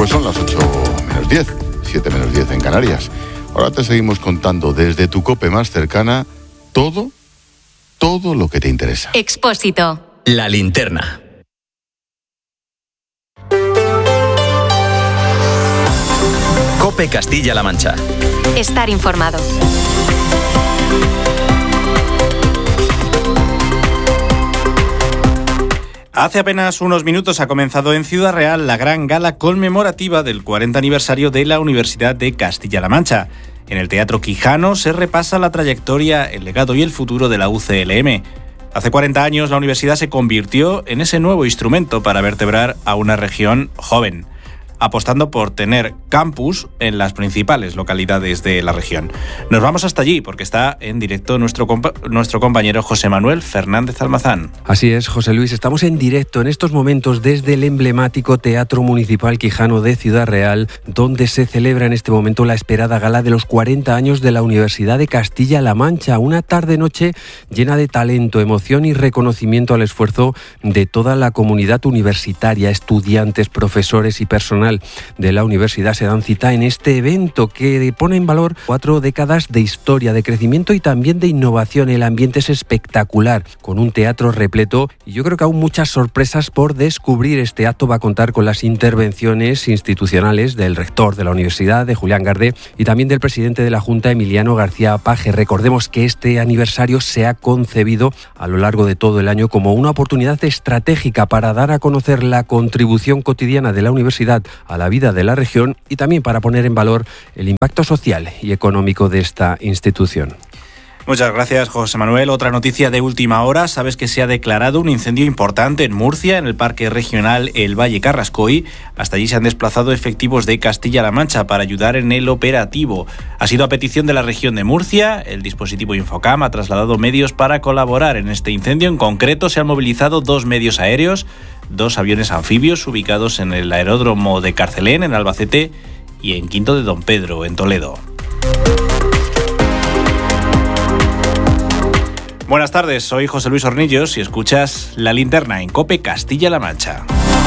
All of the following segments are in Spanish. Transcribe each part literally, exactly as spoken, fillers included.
Pues son las ocho menos diez, siete menos diez en Canarias. Ahora te seguimos contando desde tu COPE más cercana todo, todo lo que te interesa. Expósito. La linterna. COPE Castilla-La Mancha. Estar informado. Hace apenas unos minutos ha comenzado en Ciudad Real la gran gala conmemorativa del cuarenta aniversario de la Universidad de Castilla-La Mancha. En el Teatro Quijano se repasa la trayectoria, el legado y el futuro de la U C L M. Hace cuarenta años la universidad se convirtió en ese nuevo instrumento para vertebrar a una región joven, apostando por tener campus en las principales localidades de la región. Nos vamos hasta allí porque está en directo nuestro, compa- nuestro compañero José Manuel Fernández Almazán. Así es, José Luis, estamos en directo en estos momentos desde el emblemático Teatro Municipal Quijano de Ciudad Real, donde se celebra en este momento la esperada gala de los cuarenta años de la Universidad de Castilla-La Mancha, una tarde-noche llena de talento, emoción y reconocimiento al esfuerzo de toda la comunidad universitaria, estudiantes, profesores y personal de la universidad se dan cita en este evento que pone en valor cuatro décadas de historia, de crecimiento y también de innovación. El ambiente es espectacular, con un teatro repleto y yo creo que aún muchas sorpresas por descubrir. Este acto va a contar con las intervenciones institucionales del rector de la universidad, de Julián Gardé, y también del presidente de la Junta, Emiliano García Paje. Recordemos que este aniversario se ha concebido a lo largo de todo el año como una oportunidad estratégica para dar a conocer la contribución cotidiana de la universidad a la vida de la región y también para poner en valor el impacto social y económico de esta institución. Muchas gracias, José Manuel. Otra noticia de última hora. Sabes que se ha declarado un incendio importante en Murcia, en el Parque Regional El Valle Carrascoy. Hasta allí se han desplazado efectivos de Castilla-La Mancha para ayudar en el operativo. Ha sido a petición de la región de Murcia. El dispositivo Infocam ha trasladado medios para colaborar en este incendio. En concreto, se han movilizado dos medios aéreos, dos aviones anfibios ubicados en el aeródromo de Carcelén, en Albacete, y en Quinto de Don Pedro, en Toledo. Buenas tardes, soy José Luis Hornillos y escuchas La Linterna en COPE Castilla-La Mancha.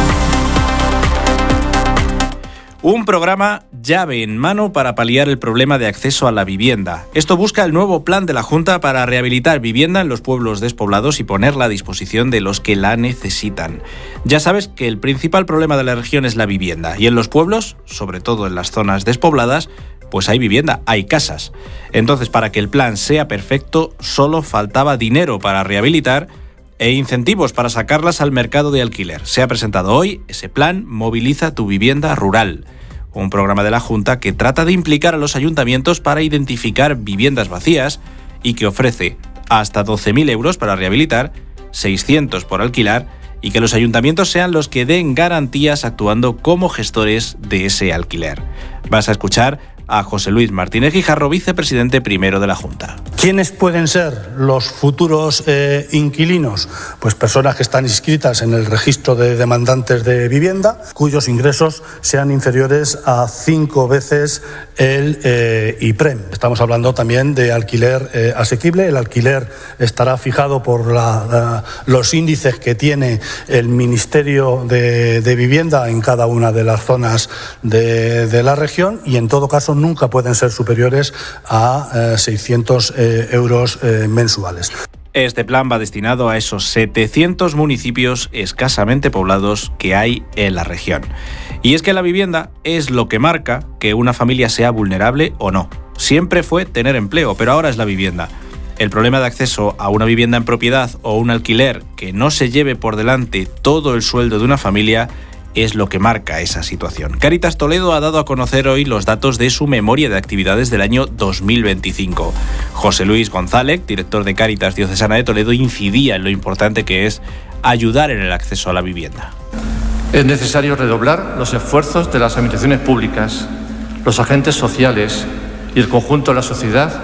Un programa llave en mano para paliar el problema de acceso a la vivienda. Esto busca el nuevo plan de la Junta para rehabilitar vivienda en los pueblos despoblados y ponerla a disposición de los que la necesitan. Ya sabes que el principal problema de la región es la vivienda, y en los pueblos, sobre todo en las zonas despobladas, pues hay vivienda, hay casas. Entonces, para que el plan sea perfecto, solo faltaba dinero para rehabilitar e incentivos para sacarlas al mercado de alquiler. Se ha presentado hoy ese plan Moviliza tu vivienda rural, un programa de la Junta que trata de implicar a los ayuntamientos para identificar viviendas vacías y que ofrece hasta doce mil euros para rehabilitar, seiscientos por alquilar, y que los ayuntamientos sean los que den garantías actuando como gestores de ese alquiler. Vas a escuchar a José Luis Martínez Guijarro, vicepresidente primero de la Junta. ¿Quiénes pueden ser los futuros eh, inquilinos? Pues personas que están inscritas en el registro de demandantes de vivienda, cuyos ingresos sean inferiores a cinco veces el eh, IPREM. Estamos hablando también de alquiler eh, asequible. El alquiler estará fijado por la, la, los índices que tiene el Ministerio de, de Vivienda en cada una de las zonas de, de la región, y en todo caso nunca pueden ser superiores a eh, seiscientos eh, euros eh, mensuales. Este plan va destinado a esos setecientos municipios escasamente poblados que hay en la región. Y es que la vivienda es lo que marca que una familia sea vulnerable o no. Siempre fue tener empleo, pero ahora es la vivienda. El problema de acceso a una vivienda en propiedad o un alquiler que no se lleve por delante todo el sueldo de una familia es lo que marca esa situación. Cáritas Toledo ha dado a conocer hoy los datos de su memoria de actividades del año dos mil veinticinco. José Luis González, director de Cáritas Diocesana de Toledo, incidía en lo importante que es ayudar en el acceso a la vivienda. Es necesario redoblar los esfuerzos de las administraciones públicas, los agentes sociales y el conjunto de la sociedad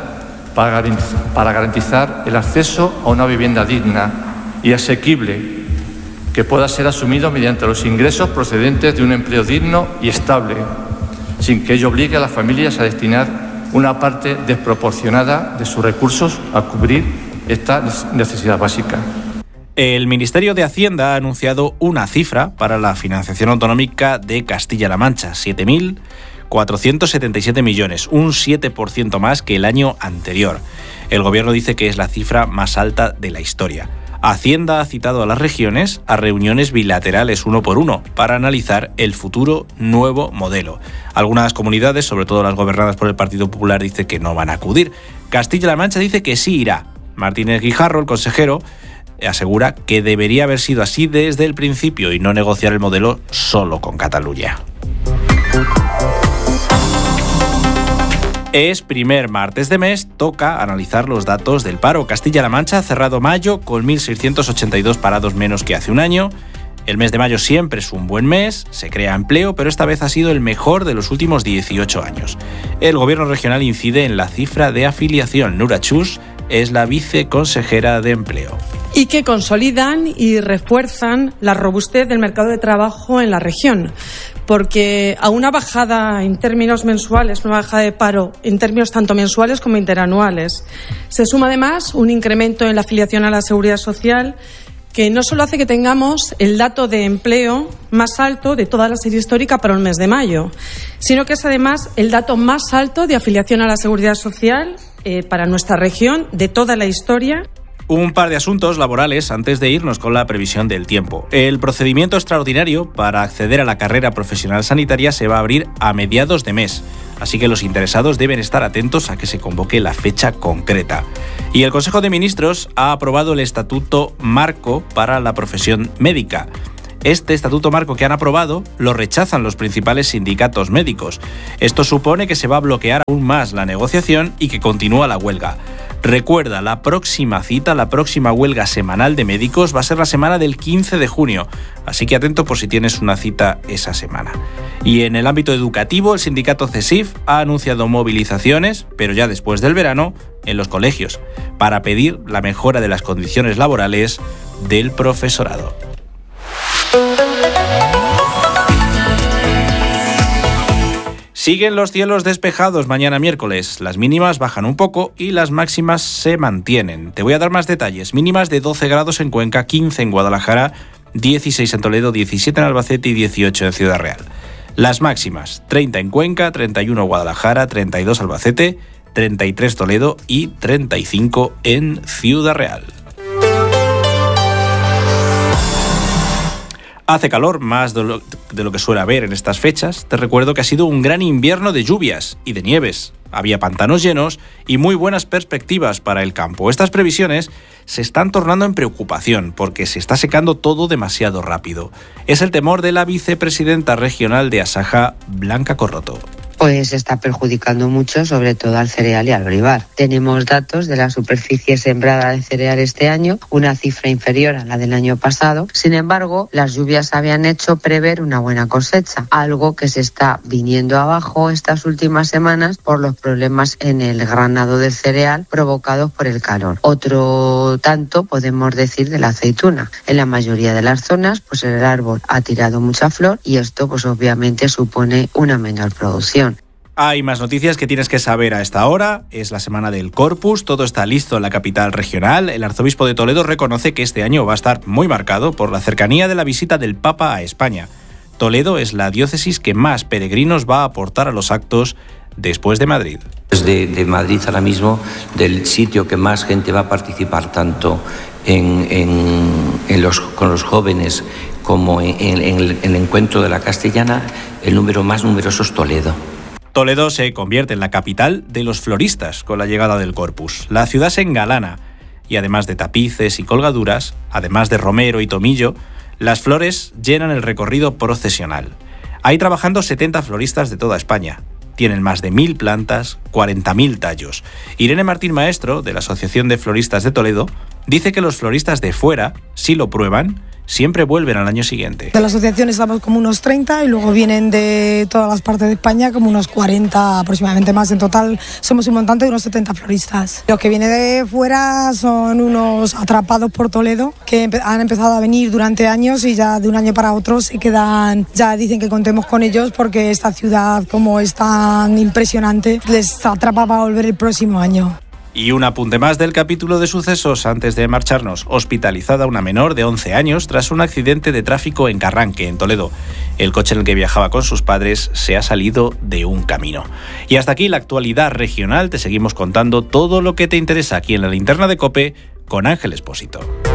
para garantizar el acceso a una vivienda digna y asequible, que pueda ser asumido mediante los ingresos procedentes de un empleo digno y estable, sin que ello obligue a las familias a destinar una parte desproporcionada de sus recursos a cubrir esta necesidad básica. El Ministerio de Hacienda ha anunciado una cifra para la financiación autonómica de Castilla-La Mancha, siete mil cuatrocientos setenta y siete millones, un siete por ciento más que el año anterior. El Gobierno dice que es la cifra más alta de la historia. Hacienda ha citado a las regiones a reuniones bilaterales uno por uno para analizar el futuro nuevo modelo. Algunas comunidades, sobre todo las gobernadas por el Partido Popular, dicen que no van a acudir. Castilla-La Mancha dice que sí irá. Martínez Guijarro, el consejero, asegura que debería haber sido así desde el principio y no negociar el modelo solo con Cataluña. Es primer martes de mes, toca analizar los datos del paro. Castilla-La Mancha ha cerrado mayo con mil seiscientos ochenta y dos parados menos que hace un año. El mes de mayo siempre es un buen mes, se crea empleo, pero esta vez ha sido el mejor de los últimos dieciocho años. El Gobierno regional incide en la cifra de afiliación. Nura Chus es la viceconsejera de Empleo. Y que consolidan y refuerzan la robustez del mercado de trabajo en la región, porque a una bajada en términos mensuales, una bajada de paro en términos tanto mensuales como interanuales, se suma además un incremento en la afiliación a la Seguridad Social que no solo hace que tengamos el dato de empleo más alto de toda la serie histórica para el mes de mayo, sino que es además el dato más alto de afiliación a la Seguridad Social eh, para nuestra región de toda la historia. Un par de asuntos laborales antes de irnos con la previsión del tiempo. El procedimiento extraordinario para acceder a la carrera profesional sanitaria se va a abrir a mediados de mes, así que los interesados deben estar atentos a que se convoque la fecha concreta. Y el Consejo de Ministros ha aprobado el Estatuto Marco para la profesión médica. Este estatuto marco que han aprobado lo rechazan los principales sindicatos médicos. Esto supone que se va a bloquear aún más la negociación y que continúa la huelga. Recuerda, la próxima cita, la próxima huelga semanal de médicos va a ser la semana del quince de junio, así que atento por si tienes una cita esa semana. Y en el ámbito educativo, el sindicato CESIF ha anunciado movilizaciones, pero ya después del verano, en los colegios, para pedir la mejora de las condiciones laborales del profesorado. Siguen los cielos despejados mañana miércoles. Las mínimas bajan un poco y las máximas se mantienen. Te voy a dar más detalles. Mínimas de doce grados en Cuenca, quince en Guadalajara, dieciséis en Toledo, diecisiete en Albacete y dieciocho en Ciudad Real. Las máximas, treinta en Cuenca, treinta y uno en Guadalajara, treinta y dos Albacete, treinta y tres Toledo y treinta y cinco en Ciudad Real. Hace calor, más de lo, de lo que suele haber en estas fechas. Te recuerdo que ha sido un gran invierno de lluvias y de nieves. Había pantanos llenos y muy buenas perspectivas para el campo. Estas previsiones se están tornando en preocupación porque se está secando todo demasiado rápido. Es el temor de la vicepresidenta regional de Asaja, Blanca Corroto. Pues está perjudicando mucho, sobre todo al cereal y al olivar. Tenemos datos de la superficie sembrada de cereal este año, una cifra inferior a la del año pasado. Sin embargo, las lluvias habían hecho prever una buena cosecha, algo que se está viniendo abajo estas últimas semanas por los problemas en el granado del cereal provocados por el calor. Otro tanto podemos decir de la aceituna. En la mayoría de las zonas, pues el árbol ha tirado mucha flor y esto, pues obviamente supone una menor producción. Hay más noticias que tienes que saber a esta hora. Es la semana del Corpus, todo está listo en la capital regional. El arzobispo de Toledo reconoce que este año va a estar muy marcado por la cercanía de la visita del Papa a España. Toledo es la diócesis que más peregrinos va a aportar a los actos después de Madrid. De, de Madrid ahora mismo, del sitio que más gente va a participar tanto en, en, en los, con los jóvenes como en, en, en el, en el encuentro de la castellana, el número más numeroso es Toledo. Toledo se convierte en la capital de los floristas con la llegada del Corpus. La ciudad se engalana y además de tapices y colgaduras, además de romero y tomillo, las flores llenan el recorrido procesional. Hay trabajando setenta floristas de toda España. Tienen más de mil plantas, cuarenta mil tallos. Irene Martín Maestro, de la Asociación de Floristas de Toledo, dice que los floristas de fuera, si lo prueban, siempre vuelven al año siguiente. De la asociación estamos como unos treinta y luego vienen de todas las partes de España como unos cuarenta aproximadamente más. En total somos un montante de unos setenta floristas. Los que vienen de fuera son unos atrapados por Toledo que han empezado a venir durante años y ya de un año para otro se quedan, ya dicen que contemos con ellos porque esta ciudad, como es tan impresionante, les atrapa para volver el próximo año. Y un apunte más del capítulo de sucesos antes de marcharnos. Hospitalizada una menor de once años tras un accidente de tráfico en Carranque, en Toledo. El coche en el que viajaba con sus padres se ha salido de un camino. Y hasta aquí la actualidad regional. Te seguimos contando todo lo que te interesa aquí en la Linterna de COPE con Ángel Expósito.